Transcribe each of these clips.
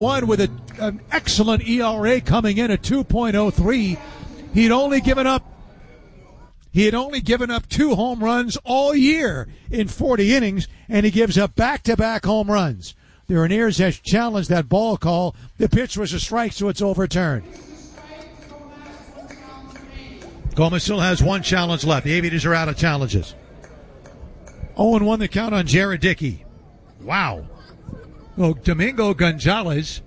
One with an excellent ERA coming in at 2.03. He had only given up 2 home runs all year in 40 innings, and he gives up back-to-back home runs. The Reniers has challenged that ball call. The pitch was a strike, so it's overturned. Gomez still has 1 challenge left. The Aviators are out of challenges. 0-1 the count on Jared Dickey. Wow. Well, Domingo Gonzalez,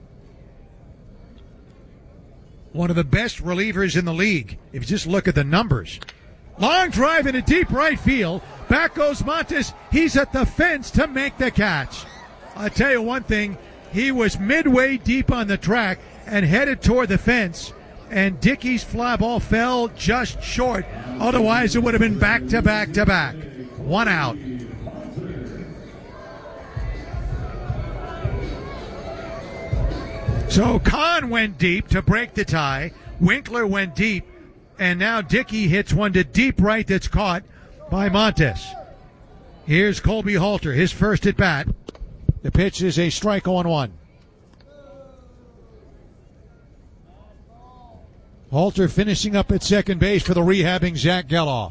one of the best relievers in the league, if you just look at the numbers. Long drive into deep right field. Back goes Montes. He's at the fence to make the catch. I'll tell you one thing. He was midway deep on the track and headed toward the fence, and Dickey's fly ball fell just short. Otherwise, it would have been back to back to back. 1 out. So Kahn went deep to break the tie. Winkler went deep. And now Dickey hits one to deep right that's caught by Montes. Here's Colby Halter, his first at bat. The pitch is a strike 0-1. Halter finishing up at second base for the rehabbing Zach Geloff.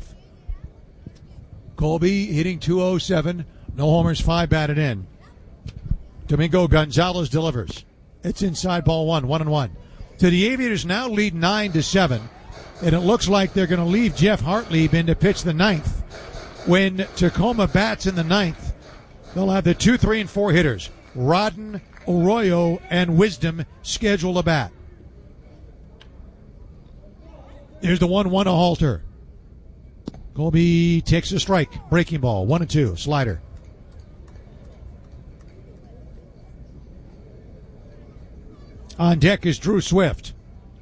Colby hitting .207. No homers, 5 batted in. Domingo Gonzalez delivers. It's inside ball 1, 1-1. So the Aviators now lead 9-7. And it looks like they're going to leave Jeff Hartlieb in to pitch the 9th. When Tacoma bats in the 9th, they'll have the 2, 3, and 4 hitters. Rodden, Arroyo, and Wisdom schedule a bat. Here's the 1-1 to Halter. Colby takes a strike. Breaking ball, 1-2. Slider. On deck is Drew Swift.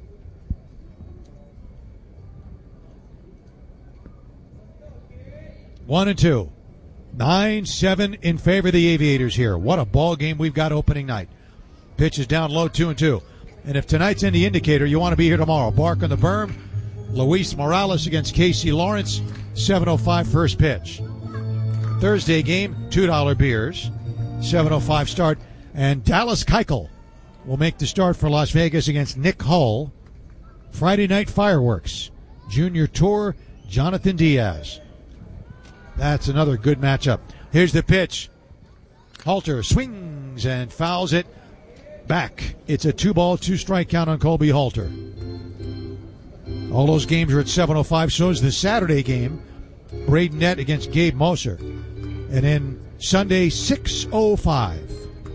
One and 2. 9-7 in favor of the Aviators here. What a ball game we've got opening night. Pitch is down low, 2-2. And if tonight's any indicator, you want to be here tomorrow. Bark on the berm. Luis Morales against Casey Lawrence. 7:05 first pitch. Thursday game, $2 beers. 7:05 start. And Dallas Keuchel will make the start for Las Vegas against Nick Hull. Friday night fireworks. Junior Tour, Jonathan Diaz. That's another good matchup. Here's the pitch. Halter swings and fouls it back. It's a 2-ball, 2-strike count on Colby Halter. All those games are at 7:05. So is the Saturday game. Braden Nett against Gabe Moser. And then Sunday, 6:05.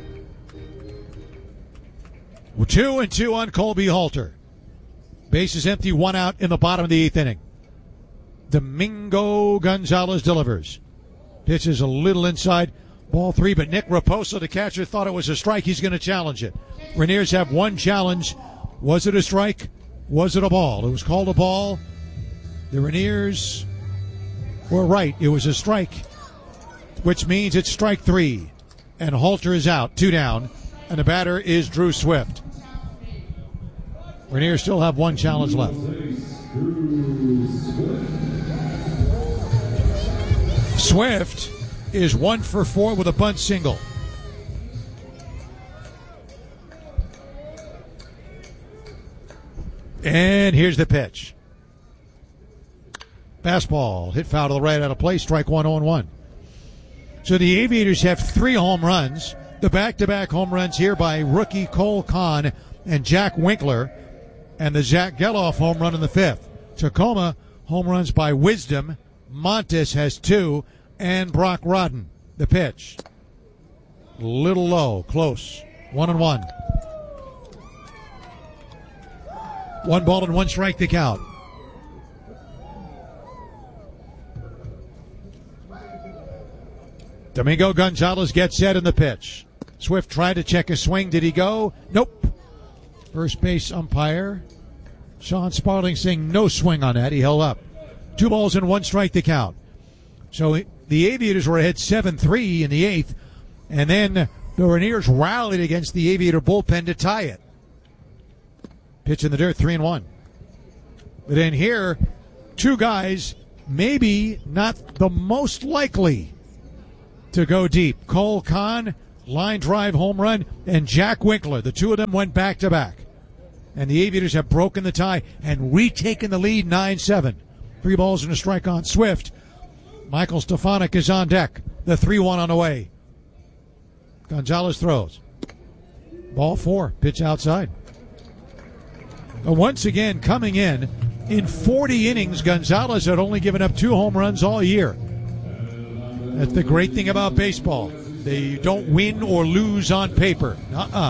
2-2 on Colby Halter. Bases empty, 1 out in the bottom of the 8th inning. Domingo Gonzalez delivers. Pitch is a little inside, ball 3, but Nick Raposo, the catcher, thought it was a strike. He's going to challenge it. Reniers have 1 challenge. Was it a strike? Was it a ball? It was called a ball. The Reniers were right. It was a strike, which means it's strike 3. And Halter is out, 2 down, and the batter is Drew Swift. Reniers still have 1 challenge left. Swift is 1 for 4 with a bunt single. And here's the pitch. Fastball hit foul to the right out of play. Strike 1, 0-1. So the Aviators have 3 home runs. The back-to-back home runs here by rookie Cole Kahn and Jack Winkler. And the Zach Geloff home run in the 5th. Tacoma home runs by Wisdom. Montes has 2. And Brock Rodden. The pitch. Little low. Close. 1-1. 1 ball and 1 strike to count. Domingo Gonzalez gets set in the pitch. Swift tried to check his swing. Did he go? Nope. First base umpire Sean Sparling saying no swing on that. He held up. 2 balls and 1 strike to count. So the Aviators were ahead 7-3 in the 8th. And then the Reniers rallied against the Aviator bullpen to tie it. Pitch in the dirt, 3-1. But then here, 2 guys, maybe not the most likely to go deep. Cole Kahn line drive home run, and Jack Winkler. The two of them went back-to-back. And the Aviators have broken the tie and retaken the lead 9-7. 3 balls and a strike on Swift. Michael Stefanik is on deck. The 3-1 on the way. Gonzalez throws. Ball 4. Pitch outside. Once again, coming in 40 innings, Gonzalez had only given up 2 home runs all year. That's the great thing about baseball. They don't win or lose on paper.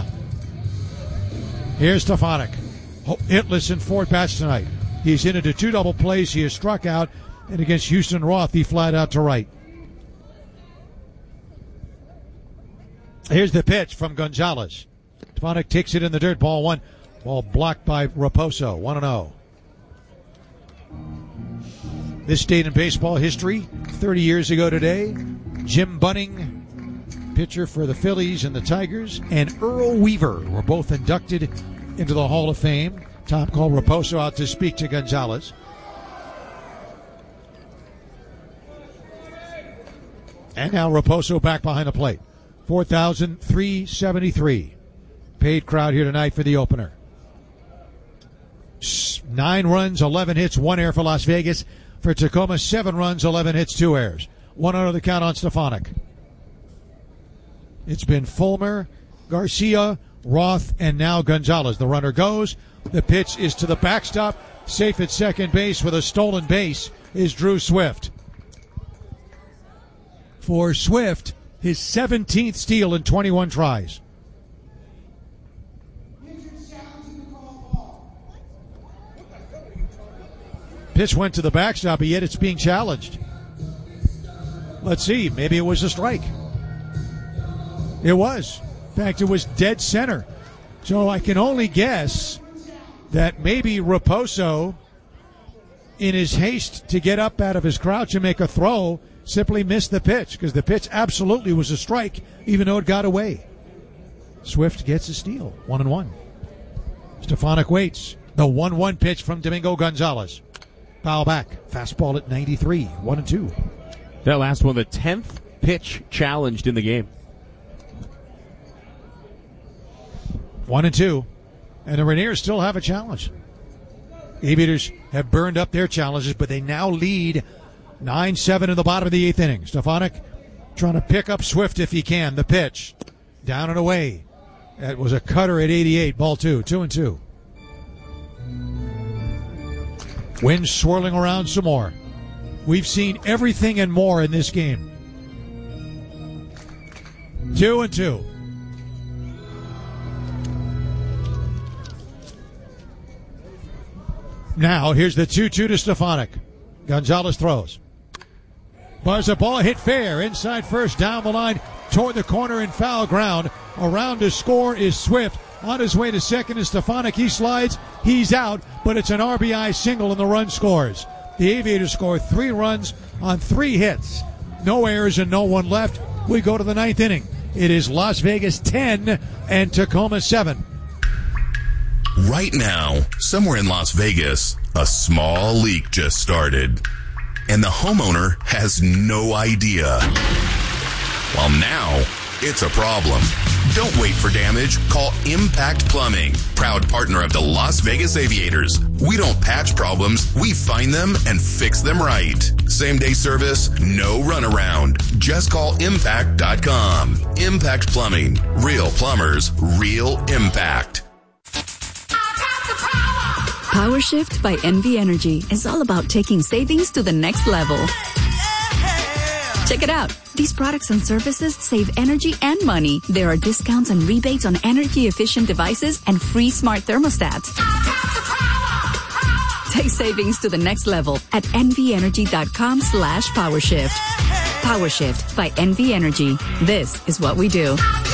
Here's Stefanik. Hitless in 4 at-bats tonight. He's hit into 2 double plays. He has struck out. And against Houston Roth, he flat out to right. Here's the pitch from Gonzalez. Stefanik takes it in the dirt. Ball 1. Ball blocked by Raposo. 1-0. This date in baseball history, 30 years ago today, Jim Bunning, pitcher for the Phillies and the Tigers, and Earl Weaver were both inducted into the Hall of Fame. Tom called Raposo out to speak to Gonzalez. And now Raposo back behind the plate. 4,373. Paid crowd here tonight for the opener. 9 runs, 11 hits, 1 error for Las Vegas. For Tacoma, 7 runs, 11 hits, 2 errors. 1-0 the count on Stefanik. It's been Fulmer, Garcia, Roth, and now Gonzalez. The runner goes. The pitch is to the backstop. Safe at second base with a stolen base is Drew Swift. For Swift, his 17th steal in 21 tries. Pitch went to the backstop, but yet it's being challenged. Let's see. Maybe it was a strike. It was. In fact, it was dead center. So I can only guess that maybe Raposo, in his haste to get up out of his crouch and make a throw, simply missed the pitch, because the pitch absolutely was a strike, even though it got away. Swift gets a steal. 1-1. Stefanik waits. The 1-1 pitch from Domingo Gonzalez. Foul back. Fastball at 93. 1-2. That last one, the 10th pitch challenged in the game. 1-2. And the Rainiers still have a challenge. Aviators have burned up their challenges, but they now lead 9-7 in the bottom of the 8th inning. Stefanik trying to pick up Swift if he can. The pitch. Down and away. That was a cutter at 88. Ball 2. 2-2. Wind swirling around some more. We've seen everything and more in this game. 2-2. Now, here's the 2-2 to Stefanik. Gonzalez throws. Buzz a ball hit fair. Inside first, down the line, toward the corner in foul ground. Around to score is Swift. On his way to second is Stefanik. He slides. He's out, but it's an RBI single and the run scores. The Aviators score 3 runs on 3 hits. No errors and no one left. We go to the 9th inning. It is Las Vegas 10 and Tacoma 7. Right now, somewhere in Las Vegas, a small leak just started. And the homeowner has no idea. Well, now it's a problem. Don't wait for damage. Call Impact Plumbing, proud partner of the Las Vegas Aviators. We don't patch problems. We find them and fix them right. Same-day service, no runaround. Just call Impact.com. Impact Plumbing. Real plumbers, real impact. Power Shift by NV Energy is all about taking savings to the next level. Check it out. These products and services save energy and money. There are discounts and rebates on energy-efficient devices and free smart thermostats. Take savings to the next level at nvenergy.com/powershift. Power Shift by NV Energy. This is what we do.